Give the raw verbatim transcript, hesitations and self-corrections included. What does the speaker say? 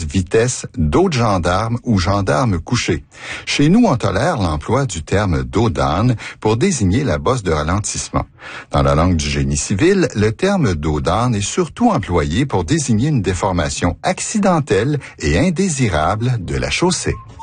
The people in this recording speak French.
vitesse, dos de gendarme ou gendarme couché. Chez nous, on tolère l'emploi du terme dos d'âne pour désigner la bosse de ralentissement. Dans la langue du génie civil, le terme dos d'âne est surtout employé pour désigner une déformation accidentelle et indésirable de la chaussée.